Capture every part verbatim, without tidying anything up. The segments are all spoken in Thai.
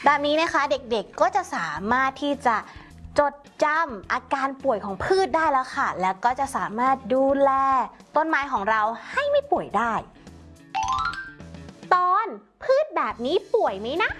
แบบนี้นะคะเด็กๆก็จะสามารถที่จะจดจำอาการป่วยของพืชได้แล้วค่ะแล้วก็จะสามารถดูแลต้นไม้ของเราให้ไม่ป่วยได้ตอนพืชแบบนี้ป่วยไหมนะ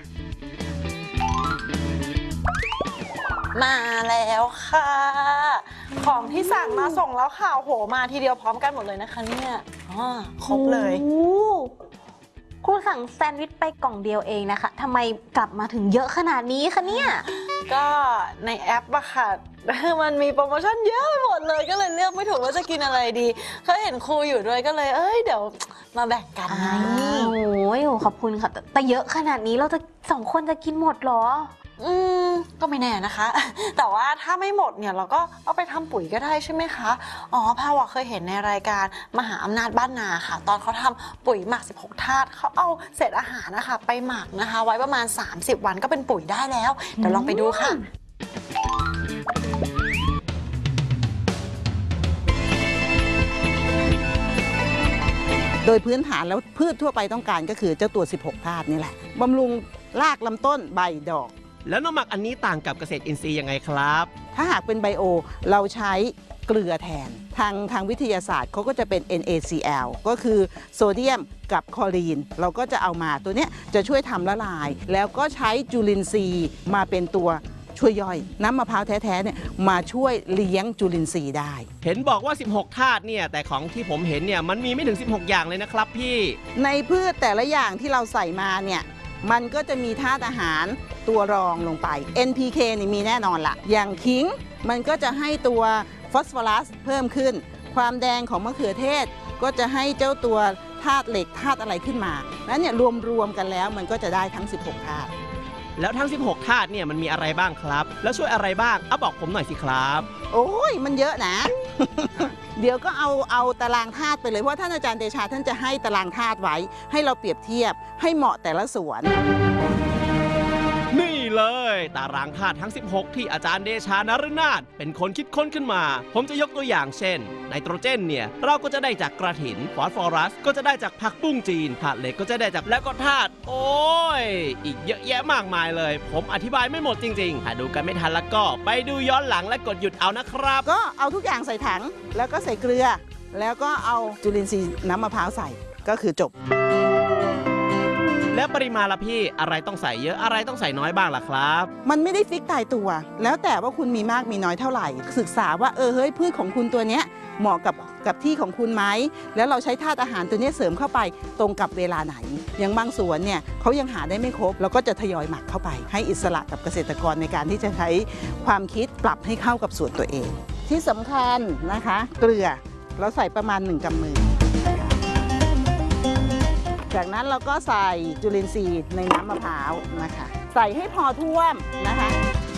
มาแล้วค่ะของที่สั่งมาส่งแล้วค่ะโหมาทีเดียวพร้อมกันหมดเลยนะคะเนี่ยอ๋อครบเลยครูสั่งแซนด์วิชไปกล่องเดียวเองนะคะทำไมกลับมาถึงเยอะขนาดนี้คะเนี่ยก็ในแอปอะค่ะมันมีโปรโมชั่นเยอะไปหมดเลยก็เลยเลือกไม่ถูกว่าจะกินอะไรดีเขาเห็นครูอยู่ด้วยก็เลยเอ้ยเดี๋ยวมาแบ่งกันไงโอ้ยขอบคุณค่ะแต่เยอะขนาดนี้เราจะสองคนจะกินหมดหรออืมก็ไม่แน่นะคะแต่ว่าถ้าไม่หมดเนี่ยเราก็เอาไปทำปุ๋ยก็ได้ใช่ไหมคะอ๋อพาวเคยเห็นในรายการมหาอำนาจบ้านนาค่ะตอนเขาทำปุ๋ยหมักสิบหกธาตุเขาเอาเศษอาหารนะคะไปหมักนะคะไว้ประมาณสามสิบวันก็เป็นปุ๋ยได้แล้วเดี๋ยวลองไปดูค่ะโดยพื้นฐานแล้วพืชทั่วไปต้องการก็คือเจ้าตัวสิบหกธาตุนี่แหละบำรุงรากลำต้นใบดอกแล้วน้ำหมักอันนี้ต่างกับเกษตรอินทรีย์ยังไงครับถ้าหากเป็นไบโอเราใช้เกลือแทนทางทางวิทยาศาสตร์เขาก็จะเป็น เอ็น เอ ซี แอล ก็คือโซเดียมกับคลอรีนเราก็จะเอามาตัวนี้จะช่วยทำละลายแล้วก็ใช้จุลินทรีย์มาเป็นตัวช่วยย่อยน้ำมะพร้าวแท้ๆเนี่ยมาช่วยเลี้ยงจุลินทรีย์ได้เห็นบอกว่าสิบหกธาตุเนี่ยแต่ของที่ผมเห็นเนี่ยมันมีไม่ถึงสิบหกอย่างเลยนะครับพี่ในพืชแต่ละอย่างที่เราใส่มาเนี่ยมันก็จะมีธาตุอาหารตัวรองลงไป เอ็น พี เค นี่มีแน่นอนละอย่างขิงมันก็จะให้ตัวฟอสฟอรัสเพิ่มขึ้นความแดงของมะเขือเทศก็จะให้เจ้าตัวธาตุเหล็กธาตุอะไรขึ้นมาแล้วเนี่ยรวมๆกันแล้วมันก็จะได้ทั้งสิบหกธาตุแล้วทั้งสิบหกธาตุเนี่ยมันมีอะไรบ้างครับแล้วช่วยอะไรบ้างเอาบอกผมหน่อยสิครับโอ้ยมันเยอะนะ เดี๋ยวก็เอาเอาตารางธาตุไปเลยเพราะท่านอาจารย์เดชาท่านจะให้ตารางธาตุไว้ให้เราเปรียบเทียบให้เหมาะแต่ละส่วนนี่เลยตารางธาตุทั้งสิบหกที่อาจารย์เดชานฤนาถเป็นคนคิดค้นขึ้นมาผมจะยกตัวอย่างเช่นไนโตรเจนเนี่ยเราก็จะได้จากกระถินฟอสฟอรัสก็จะได้จากผักบุ้งจีนธาตุเหล็กก็จะได้จากแล้วก็ธาตุโอ้ยอีกเยอะแยะมากมายเลยผมอธิบายไม่หมดจริงๆถ้าดูกันไม่ทันแล้วก็ไปดูย้อนหลังและกดหยุดเอานะครับก็เอาทุกอย่างใส่ถังแล้วก็ใส่เกลือแล้วก็เอาจุลินทรีย์น้ำมะพร้าวใส่ก็คือจบแล้วปริมาณละพี่อะไรต้องใส่เยอะอะไรต้องใส่น้อยบ้างล่ะครับมันไม่ได้ฟิกตายตัวแล้วแต่ว่าคุณมีมากมีน้อยเท่าไหร่ศึกษาว่าเออเฮ้ยพืชของคุณตัวเนี้ยเหมาะกับกับที่ของคุณไหมแล้วเราใช้ธาตุอาหารตัวนี้เสริมเข้าไปตรงกับเวลาไหนอย่างบางสวนเนี่ยเขายังหาได้ไม่ครบเราก็จะทยอยหมักเข้าไปให้อิสระกับเกษตรกรในการที่จะใช้ความคิดปรับให้เข้ากับสวนตัวเองที่สำคัญนะคะเกลือเราใส่ประมาณหนึ่งกำมือจากนั้นเราก็ใส่จุลินทรีย์ในน้ำมะพร้าวนะคะใส่ให้พอท่วมนะคะ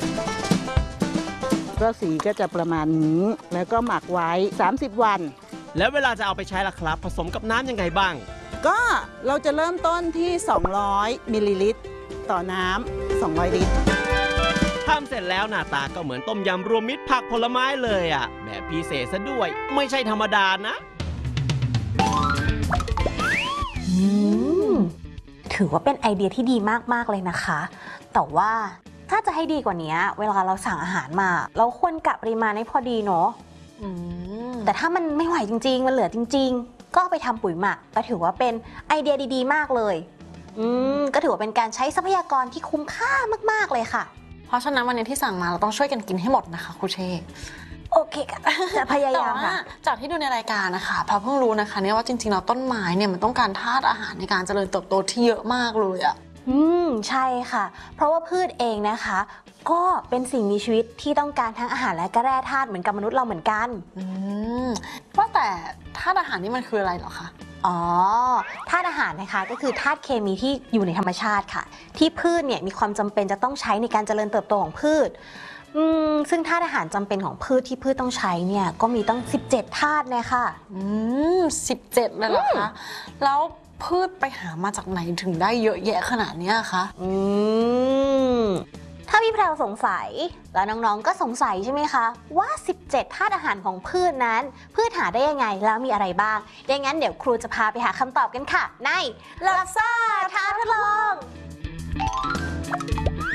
ก็สีก็จะประมาณนี้แล้วก็หมักไว้สามสิบวันแล้วเวลาจะเอาไปใช้ล่ะครับผสมกับน้ำยังไงบ้างก็เราจะเริ่มต้นที่สองร้อยมิลลิลิตรต่อน้ำสองร้อยลิตรทำเสร็จแล้วหน้าตาก็เหมือนต้มยำรวมมิตรผักผลไม้เลยอ่ะแบบพิเศษซะด้วยไม่ใช่ธรรมดานะถือว่าเป็นไอเดียที่ดีมากๆเลยนะคะแต่ว่าถ้าจะให้ดีกว่านี้เวลาเราสั่งอาหารมาเราควรกะปริมาณให้พอดีเนาะแต่ถ้ามันไม่ไหวจริงๆมันเหลือจริงๆก็ไปทำปุ๋ยหมักก็ถือว่าเป็นไอเดียดีๆมากเลยอืมก็ถือว่าเป็นการใช้ทรัพยากรที่คุ้มค่ามากๆเลยค่ะเพราะฉะนั้นวันนี้ที่สั่งมาเราต้องช่วยกันกินให้หมดนะคะครูเชษโอเคค่ะจะพยายามค่ะจากที่ดูในรายการนะคะพอเพิ่งรู้นะคะเนี่ยว่าจริงๆเราต้นไม้เนี่ยมันต้องการธาตุอาหารในการเจริญเติบโตที่เยอะมากเลยอ่ะอืมใช่ค่ะเพราะว่าพืชเองนะคะก็เป็นสิ่งมีชีวิตที่ต้องการทั้งอาหารและก็แร่ธาตุเหมือนกับมนุษย์เราเหมือนกันอืมว่าแต่ธาตุอาหารนี่มันคืออะไรเหรอคะอ๋อธาตุอาหารนะคะก็คือธาตุเคมีที่อยู่ในธรรมชาติค่ะที่พืชเนี่ยมีความจำเป็นจะต้องใช้ในการเจริญเติบโตของพืชอืมซึ่งธาตุอาหารจำเป็นของพืชที่พืชต้องใช้เนี่ยก็มีตั้งสิบเจ็ดธาตุเลยค่ะอืมสิบเจ็ดเลยเหรอคะแล้วพืชไปหามาจากไหนถึงได้เยอะแยะขนาดนี้คะอืมถ้าพี่แพรวสงสัยแล้วน้องๆก็สงสัยใช่ไหมคะว่าสิบเจ็ดธาตุอาหารของพืชนั้นพืชหาได้ยังไงแล้วมีอะไรบ้างดังนั้นเดี๋ยวครูจะพาไปหาคำตอบกันค่ะในลักซ่าท้าทดลอง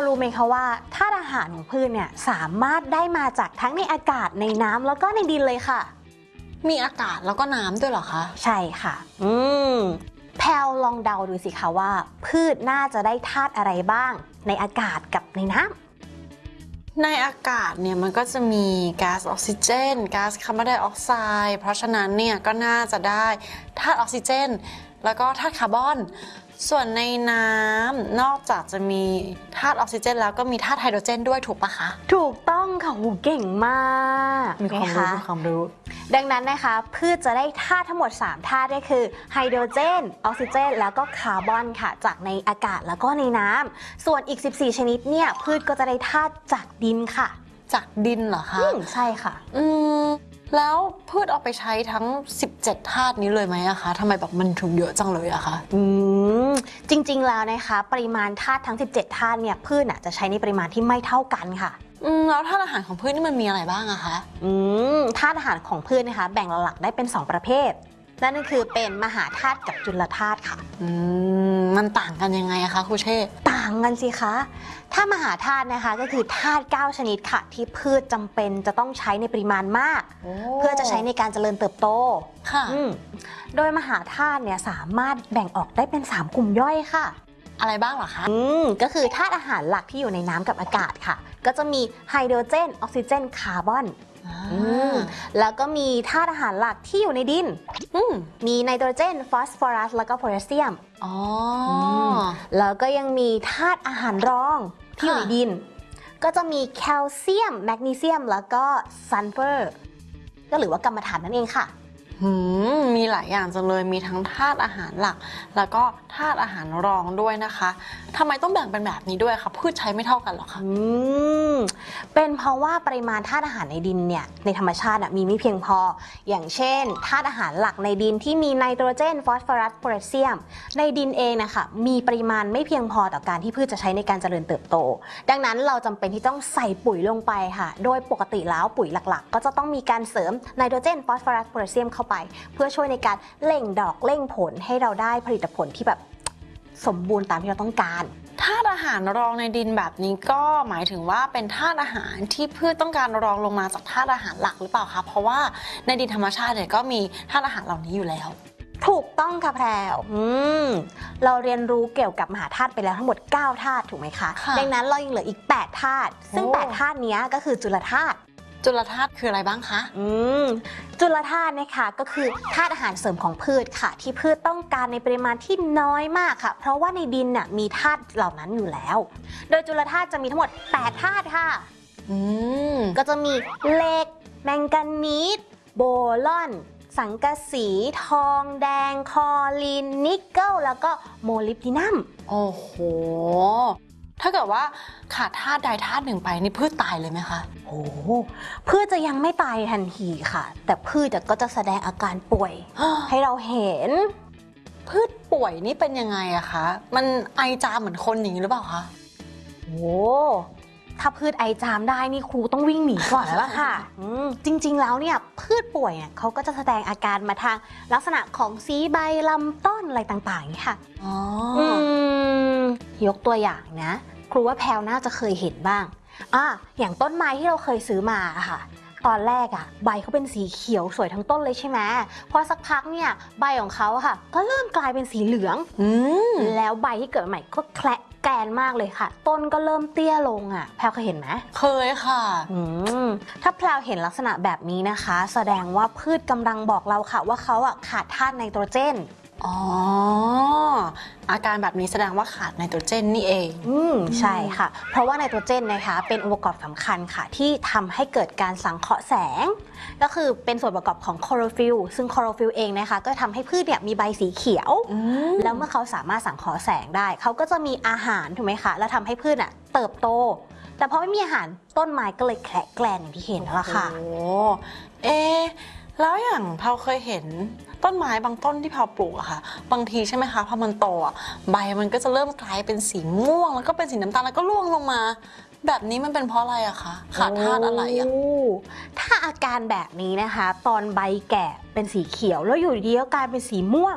รู้ไหมคะว่าธาตุอาหารของพืชเนี่ยสามารถได้มาจากทั้งในอากาศในน้ำแล้วก็ในดินเลยค่ะมีอากาศแล้วก็น้ำด้วยเหรอคะใช่ค่ะอืมแพลลองเดาดูสิคะว่าพืชน่าจะได้ธาตุอะไรบ้างในอากาศกับในน้ำในอากาศเนี่ยมันก็จะมีก๊าซออกซิเจนก๊าซคาร์บอนไดออกไซด์เพราะฉะนั้นเนี่ยก็น่าจะได้ธาตุออกซิเจนแล้วก็ธาตุคาร์บอนส่วนในน้ำนอกจากจะมีธาตุออกซิเจนแล้วก็มีธาตุไฮโดรเจนด้วยถูกปะคะถูกต้องค่ะหูเก่งมากมีความรู้มีความรู้ดังนั้นนะคะพืชจะได้ธาตุทั้งหมดสามธาตุก็คือไฮโดรเจนออกซิเจนแล้วก็คาร์บอนค่ะจากในอากาศแล้วก็ในน้ำส่วนอีกสิบสี่ชนิดเนี่ยพืชก็จะได้ธาตุจากดินค่ะจากดินเหรอคะใช่ค่ะอืมแล้วพืชเอาไปใช้ทั้งสิบเจ็ดธาตุนี้เลยไหมอะคะทำไมแบบมันถึงเยอะจังเลยอะคะอืมจริงๆแล้วนะคะปริมาณธาตุทั้งสิบเจ็ดธาตุเนี่ยพืชน่ะจะใช้ในปริมาณที่ไม่เท่ากันค่ะอืมแล้วธาตุอาหารของพืชนี่มันมีอะไรบ้างอะคะอืมธาตุอาหารของพืชนะคะแบ่งหลักๆได้เป็นสองประเภทนั่นก็คือเป็นมหาธาตุกับจุลธาตุค่ะอืมมันต่างกันยังไงอะคะครูเช่ต่างกันสิคะถ้ามหาธาตุนะคะก็คือธาตุเก้าชนิดค่ะที่พืชจำเป็นจะต้องใช้ในปริมาณมากเพื่อจะใช้ในการเจริญเติบโตค่ะโดยมหาธาตุเนี่ยสามารถแบ่งออกได้เป็นสามกลุ่มย่อยค่ะอะไรบ้างเหรอคะอืมก็คือธาตุอาหารหลักที่อยู่ในน้ำกับอากาศค่ะก็จะมีไฮโดรเจนออกซิเจนคาร์บอนแล้วก็มีธาตุอาหารหลักที่อยู่ในดินมีไนโตรเจนฟอสฟอรัสแล้วก็โพแทสเซียมอ๋อแล้วก็ยังมีธาตุอาหารรองที่อยู่ในดินก็จะมีแคลเซียมแมกนีเซียมแล้วก็ซัลเฟอร์ก็หรือว่ากรรมฐานนั่นเองค่ะหืมมีหลายอย่างจังเลยมีทั้งธาตุอาหารหลักแล้วก็ธาตุอาหารรองด้วยนะคะทำไมต้องแบ่งเป็นแบบนี้ด้วยคะพืชใช้ไม่เท่ากันหรอคะอืมเป็นเพราะว่าปริมาณธาตุอาหารในดินเนี่ยในธรรมชาติมีไม่เพียงพออย่างเช่นธาตุอาหารหลักในดินที่มีไนโตรเจนฟอสฟอรัสโพแทสเซียมในดินเองนะคะมีปริมาณไม่เพียงพอต่อการที่พืชจะใช้ในการเจริญเติบโตดังนั้นเราจำเป็นที่ต้องใส่ปุ๋ยลงไปค่ะโดยปกติแล้วปุ๋ยหลักๆก็จะต้องมีการเสริมไนโตรเจนฟอสฟอรัสโพแทสเซียมเข้าไปเพื่อช่วยในการเร่งดอกเร่งผลให้เราได้ผลิตผลที่แบบสมบูรณ์ตามที่เราต้องการธาตุอาหารรองในดินแบบนี้ก็หมายถึงว่าเป็นธาตุอาหารที่พืชต้องการรองลงมาจากธาตุอาหารหลักหรือเปล่าคะเพราะว่าในดินธรรมชาติเนี่ยก็มีธาตุอาหารเหล่านี้อยู่แล้วถูกต้องค่ะแพรวอืมเราเรียนรู้เกี่ยวกับมหาธาตุไปแล้วทั้งหมดเก้าธาตุถูกไหมคะดังนั้นเรายังเหลืออีกแปดธาตุซึ่งแปดธาตุนี้ก็คือจุลธาตุจุลธาตุคืออะไรบ้างคะอืมจุลธาตุนะคะก็คือธาตุอาหารเสริมของพืชค่ะที่พืชต้องการในปริมาณที่น้อยมากค่ะเพราะว่าในดินน่ะมีธาตุเหล่านั้นอยู่แล้วโดยจุลธาตุจะมีทั้งหมดแปดธาตุค่ะอืมก็จะมีเหล็กแมงกานีสโบรอนสังกะสีทองแดงคอลินนิกเกิลแล้วก็โมลิบดินัมโอ้โหถ้าเกิดว่าขาดธาตุใดธาตุหนึ่งไปนี่พืชตายเลยไหมคะโอ้พืชจะยังไม่ตายทันทีค่ะแต่พืชก็จะแสดงอาการป่วย ให้เราเห็นพืชป่วยนี่เป็นยังไงอะคะมันไอจามเหมือนคนอย่างนี้หรือเปล่าคะโอ้ถ้าพืชไอจามได้นี่ครูต้องวิ่งหนีก่อนแล้วล่ะค่ะ จริงๆแล้วเนี่ยพืชป่วยเนี่ยเขาก็จะแสดงอาการมาทางลักษณะของสีใบลำต้นอะไรต่างๆนี่ค่ะอ๋อยกตัวอย่างนะครูว่าแพลวน่าจะเคยเห็นบ้างอ่ะอย่างต้นไม้ที่เราเคยซื้อมาค่ะตอนแรกอ่ะใบเขาเป็นสีเขียวสวยทั้งต้นเลยใช่ไหมพอสักพักเนี่ยใบของเขาค่ะก็เริ่มกลายเป็นสีเหลืองแล้วใบที่เกิดใหม่ก็แคละแกนมากเลยค่ะต้นก็เริ่มเตี้ยลงอ่ะแพลวเคยเห็นไหมเคยค่ะถ้าแพลวเห็นลักษณะแบบนี้นะคะแสดงว่าพืชกำลังบอกเราค่ะว่าเขาอ่ะขาดธาตุไนโตรเจนอ๋ออาการแบบนี้แสดงว่าขาดไนโตรเจนนี่เองอืมใช่ค่ะเพราะว่าไนโตรเจนนะคะเป็นองค์ประกอบสำคัญค่ะที่ทำให้เกิดการสังเคราะห์แสงก็คือเป็นส่วนประกอบของคลอโรฟิลล์ซึ่งคลอโรฟิลล์เองนะคะก็ทำให้พืชเนี่ยมีใบสีเขียวแล้วเมื่อเขาสามารถสังเคราะห์แสงได้เขาก็จะมีอาหารถูกไหมคะแล้วทำให้พืชอ่ะเติบโตแต่พอไม่มีอาหารต้นไม้ก็เลยแคละแกลนอย่างที่เห็นแล้วล่ะค่ะโอ้เอแล้วอย่างเราเคยเห็นต้นไม้บางต้นที่เราปลูกอะค่ะบางทีใช่ไหมคะพอมันโตอะใบมันก็จะเริ่มกลายเป็นสีม่วงแล้วก็เป็นสีน้ำตาลแล้วก็ร่วงลงมาแบบนี้มันเป็นเพราะอะไรอะคะขาดธาตุอะไรอะถ้าอาการแบบนี้นะคะตอนใบแก่เป็นสีเขียวแล้วอยู่ดีก็กลายเป็นสีม่วง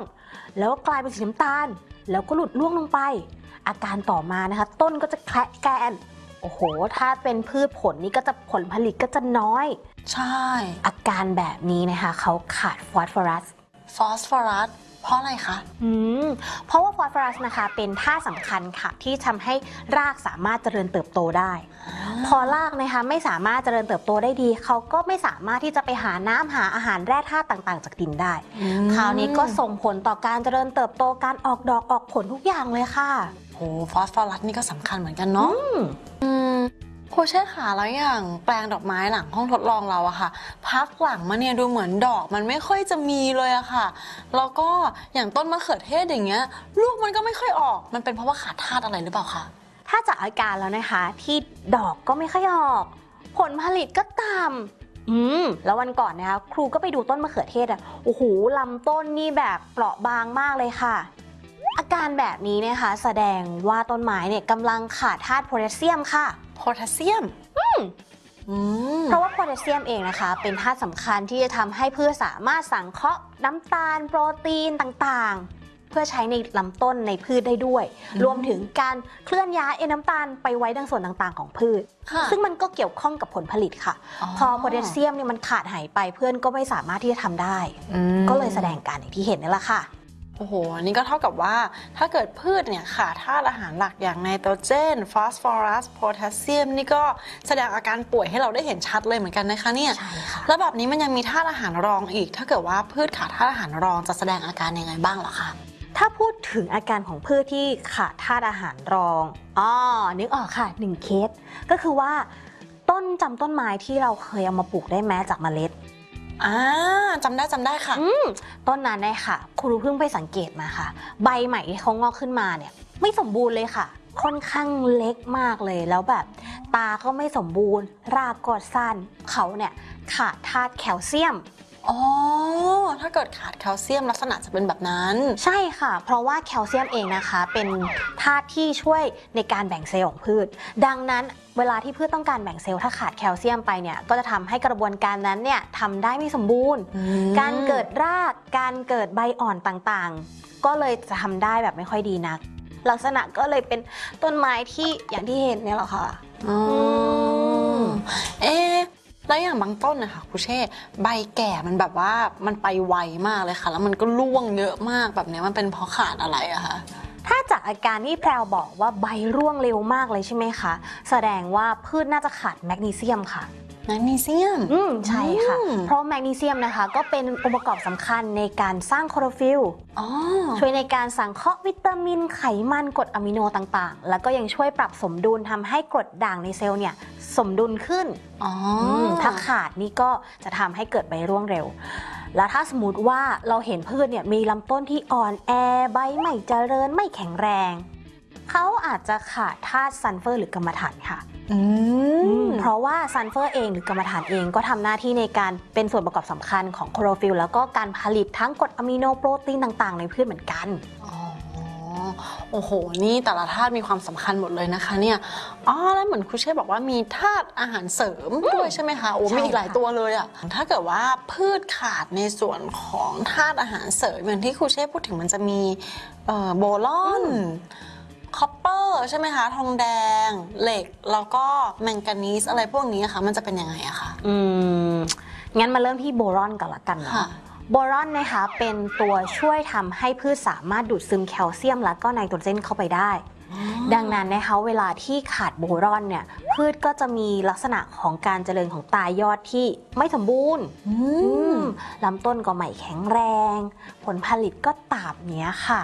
แล้วกลายเป็นสีน้ำตาลแล้วก็หลุดร่วงลงไปอาการต่อมานะคะต้นก็จะแคระแกนโอ้โหถ้าเป็นพืชผลนี่ก็จะผลผลิตก็จะน้อยใช่อาการแบบนี้นะคะเขาขาดฟอสฟอรัสฟอสฟอรัสเพราะอะไรคะอืมเพราะว่าฟอสฟอรัสนะคะเป็นธาตุสำคัญค่ะที่ทำให้รากสามารถเจริญเติบโตได้พอรากนะคะไม่สามารถเจริญเติบโตได้ดีเขาก็ไม่สามารถที่จะไปหาน้ำหาอาหารแร่ธาตุต่างๆจากดินได้คราวนี้ก็ส่งผลต่อการเจริญเติบโตการออกดอกออกผลทุกอย่างเลยค่ะโอ้ฟอสฟอรัสนี่ก็สำคัญเหมือนกันเนาะอืมครูเช่ค่ะแล้วอย่างแปลงดอกไม้หลังห้องทดลองเราอะค่ะพักหลังมาเนี่ยดูเหมือนดอกมันไม่ค่อยจะมีเลยอะค่ะแล้วก็อย่างต้นมะเขือเทศอย่างเงี้ยลูกมันก็ไม่ค่อยออกมันเป็นเพราะว่าขาดธาตุอะไรหรือเปล่าคะถ้าจากอาการแล้วนะคะที่ดอกก็ไม่ค่อยออกผลผลิตก็ต่ำอืมแล้ววันก่อนนะคะครูก็ไปดูต้นมะเขือเทศอะโอ้โหลำต้นนี่แบบเปราะบางมากเลยค่ะอาการแบบนี้นะคะแสดงว่าต้นไม้เนี่ยกำลังขาดธาตุโพแทสเซียมค่ะโพแทสเซียมอืมเพราะว่าโพแทสเซียมเองนะคะเป็นธาตุสำคัญที่จะทำให้พืชสามารถสังเคราะห์น้ำตาลโปรตีนต่างๆเพื่อใช้ในลำต้นในพืชได้ด้วยรวมถึงการเคลื่อนย้ายน้ำตาลไปไว้ในส่วนต่างๆของพืชซึ่งมันก็เกี่ยวข้องกับผลผลิตค่ะพอโพแทสเซียมเนี่ยมันขาดหายไปเพื่อนก็ไม่สามารถที่จะทำได้ก็เลยแสดงการอย่างที่เห็นนี่แหละค่ะโอ้โหนี่ก็เท่ากับว่าถ้าเกิดพืชเนี่ยขาดธาตุอาหารหลักอย่างไนโตรเจนฟอสฟอรัสโพแทสเซียมนี่ก็แสดงอาการป่วยให้เราได้เห็นชัดเลยเหมือนกันนะคะเนี่ยใช่ค่ะแล้วแบบนี้มันยังมีธาตุอาหารรองอีกถ้าเกิดว่าพืชขาดธาตุอาหารรองจะแสดงอาการยังไงบ้างเหรอคะถ้าพูดถึงอาการของพืชที่ขาดธาตุอาหารรองอ๋อนึกออกค่ะหนึ่งเคสก็คือว่าต้นจำต้นไม้ที่เราเคยเอามาปลูกได้แม้จากเมล็ดอ่าจำได้จำได้ค่ะต้นนั้นได้ค่ะครูเพิ่งไปสังเกตมาค่ะใบใหม่ที่เขางอกขึ้นมาเนี่ยไม่สมบูรณ์เลยค่ะค่อนข้างเล็กมากเลยแล้วแบบตาก็ไม่สมบูรณ์รากก็สั้นเขาเนี่ยขาดธาตุแคลเซียมอ๋อถ้าเกิดขาดแคลเซียมลักษณะจะเป็นแบบนั้นใช่ค่ะเพราะว่าแคลเซียมเองนะคะเป็นธาตุที่ช่วยในการแบ่งเซลล์ของพืชดังนั้นเวลาที่พืชต้องการแบ่งเซลล์ถ้าขาดแคลเซียมไปเนี่ยก็จะทำให้กระบวนการนั้นเนี่ยทำได้ไม่สมบูรณ์การเกิดรากการเกิดใบอ่อนต่างๆก็เลยจะทำได้แบบไม่ค่อยดีนักลักษณะก็เลยเป็นต้นไม้ที่อย่างที่เห็นเนี่ยแหละค่ะอืมเอ๊ะแล้วอย่างบางต้นนะคะครูเช่ใบแก่มันแบบว่ามันไปไวมากเลยค่ะแล้วมันก็ร่วงเยอะมากแบบนี้มันเป็นเพราะขาดอะไรอะคะถ้าจากอาการที่แพรวบอกว่าใบร่วงเร็วมากเลยใช่ไหมคะแสดงว่าพืชน่าจะขาดแมกนีเซียมค่ะแมกนีเซียมอืมใช่ค่ะเพราะแมกนีเซียมนะคะก็เป็นองค์ประกอบสำคัญในการสร้างคลอโรฟิลล์ช่วยในการสังเคราะห์วิตามินไขมันกรดอะมิโนต่างๆแล้วก็ยังช่วยปรับสมดุลทำให้กรดด่างในเซลล์เนี่ยสมดุลขึ้นถ้าขาดนี่ก็จะทำให้เกิดใบร่วงเร็วแล้วถ้าสมมติว่าเราเห็นพืชเนี่ยมีลำต้นที่อ่อนแอใบไม่เจริญไม่แข็งแรงเขาอาจจะขาดธาตุซัลเฟอร์หรือกรรมฐานค่ะเพราะว่าซัลเฟอร์เองหรือกรรมฐานเองก็ทำหน้าที่ในการเป็นส่วนประกอบสำคัญของคลอโรฟิลล์แล้วก็การผลิตทั้งกรดอะมิโนโปรตีนต่างๆในพืชเหมือนกันโอ้โหนี่แต่ละธาตุมีความสำคัญหมดเลยนะคะเนี่ยอ๋อแล้วเหมือนครูเช่บอกว่ามีธาตุอาหารเสริมด้วยใช่ไหมคะโอ้มีอีกหลายตัวเลยอะถ้าเกิดว่าพืชขาดในส่วนของธาตุอาหารเสริมอย่างที่ครูเช่พูดถึงมันจะมีโบรอนคอปเปอร์ใช่ไหมคะทองแดงเหล็กแล้วก็แมงกานีสอะไรพวกนี้ค่ะมันจะเป็นยังไงอะคะอืมงั้นมาเริ่มที่โบรอนก่อนละกันเนาะโบรอนนะคะเป็นตัวช่วยทำให้พืชสามารถดูดซึมแคลเซียมและก็ไนโตรเจนเข้าไปได้ดังนั้นนะคะเวลาที่ขาดโบรอนเนี่ยพืชก็จะมีลักษณะของการเจริญของตายอดที่ไม่สมบูรณ์ลำต้นก็ไม่แข็งแรงผลผลิตก็ต่ำเนี้ยค่ะ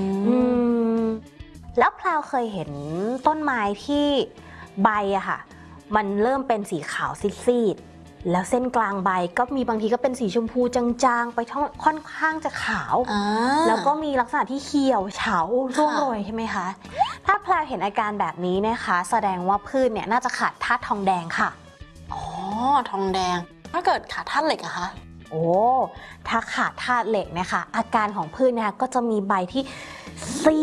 แล้วพลาวเคยเห็นต้นไม้ที่ใบอะค่ะมันเริ่มเป็นสีขาวซีดๆแล้วเส้นกลางใบก็มีบางทีก็เป็นสีชมพูจางๆไปค่อนข้างจะขาวแล้วก็มีลักษณะที่เขียวเฉาร่วงโรยใช่ไหมคะถ้าพลาวเห็นอาการแบบนี้นะคะแสดงว่าพืชเนี่ยน่าจะขาดธาตุทองแดงค่ะอ๋อทองแดงถ้าเกิดขาดธาตุเหล็กอะคะโอ้ถ้าขาดธาตุเหล็กนะคะอาการของพืชนะคะก็จะมีใบที่ซี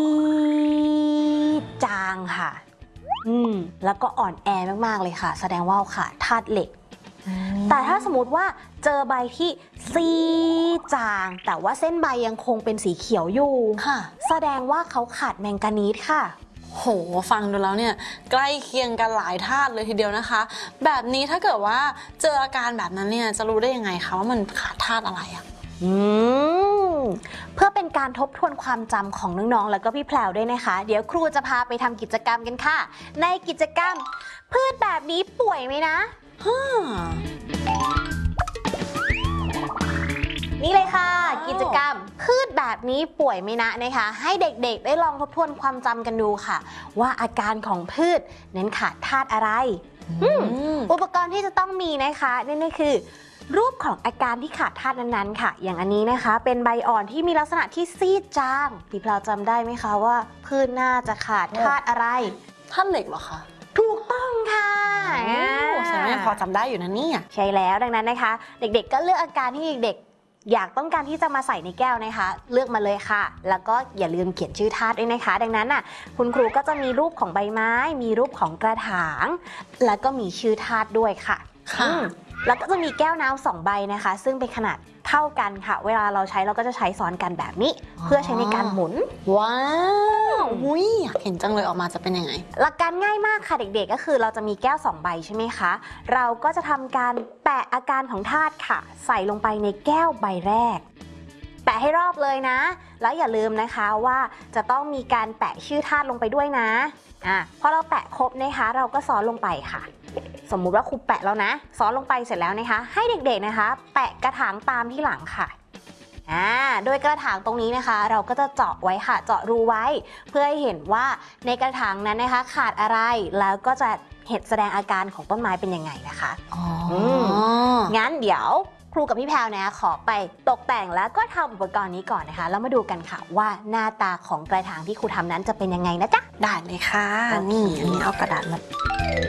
ดจางค่ะอืมแล้วก็อ่อนแอมากๆเลยค่ะแสดงว่าขาดธาตุเหล็กแต่ถ้าสมมติว่าเจอใบที่ซีดจางแต่ว่าเส้นใบยังคงเป็นสีเขียวอยู่ค่ะแสดงว่าเขาขาดแมงกานีสค่ะโหฟังดูแล้วเนี่ยใกล้เคียงกันหลายธาตุเลยทีเดียวนะคะ แบบนี้ถ้าเกิดว่าเจออาการแบบนั้นเนี่ยจะรู้ได้ยังไงคะว่ามันขาดธาตุอะไรอะอืมเพื่อเป็นการทบทวนความจำของน้องๆแล้วก็พี่แพรวด้วยนะคะ เดี๋ยวครูจะพาไปทำกิจกรรมกันค่ะ ในกิจกรรมพืชแบบนี้ป่วยไหมนะฮ่านี่เลยค่ะ กิจกรรมพืชแบบนี้ป่วยไหมนะนะคะ ให้เด็กๆได้ลองทบทวนความจำกันดูค่ะ ว่าอาการของพืชนั้นขาดธาตุอะไรอืมอุปกรณ์ที่จะต้องมีนะคะนั่นก็คือ รูปของอาการที่ขาดธาตุนั้นๆค่ะ อย่างอันนี้นะคะเป็นใบอ่อนที่มีลักษณะที่ซีดจางพี่พลาวจำได้ไหมคะว่าพืชน่าจะขาดธาตุอะไรธาตุเหล็กเหรอคะถูกต้องค่ะโอ้แสดงว่าพอจำได้อยู่นะเนี่ยใช่แล้วดังนั้นนะคะ เด็กๆก็เลือกอาการที่เด็กๆอยากต้องการที่จะมาใส่ในแก้วนะคะ เลือกมาเลยค่ะ แล้วก็อย่าลืมเขียนชื่อธาตุด้วยนะคะ ดังนั้นน่ะคุณครูก็จะมีรูปของใบไม้ มีรูปของกระถาง แล้วก็มีชื่อธาตุด้วยค่ะค่ะอืมแล้วก็จะมีแก้วน้ำสองใบนะคะ ซึ่งเป็นขนาดเท่ากันค่ะ เวลาเราใช้เราก็จะใช้ซ้อนกันแบบนี้ เพื่อใช้ในการหมุนว้าวหุยอยากเห็นจังเลยออกมาจะเป็นยังไงหลักการง่ายมากค่ะเด็กๆก็คือเราจะมีแก้วสองใบใช่ไหมคะ เราก็จะทำการแปะอาการของธาตุค่ะ ใส่ลงไปในแก้วใบแรก แปะให้รอบเลยนะ แล้วอย่าลืมนะคะว่าจะต้องมีการแปะชื่อธาตุลงไปด้วยนะอ่ะพอเราแปะครบนะคะ เราก็ซ้อนลงไปค่ะ สมมุติว่าครูแปะแล้วนะซ้อนลงไปเสร็จแล้วนะคะ ให้เด็กๆนะคะ แปะกระถางตามที่หลังค่ะอ่าโดยกระถางตรงนี้นะคะ เราก็จะเจาะไว้ค่ะ เจาะรูไว้ เพื่อให้เห็นว่าในกระถางนั้นนะคะ ขาดอะไรแล้วก็จะเห็นแสดงอาการของต้นไม้เป็นยังไงนะคะอ๋องั้นเดี๋ยวครูกับพี่แพรวนะขอไปตกแต่งแล้วก็ทำอุปกรณ์นี้ก่อนนะคะ แล้วมาดูกันค่ะว่าหน้าตาของกระถางที่ครูทำนั้นจะเป็นยังไงนะจ๊ะได้เลยค่ะโอเคนี่อันนี้เอากระดาษมา